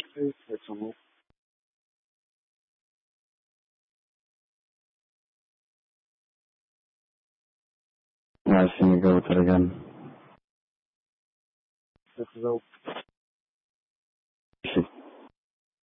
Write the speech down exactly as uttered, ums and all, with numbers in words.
Hey, it's almost Nice, let me go with it again. this is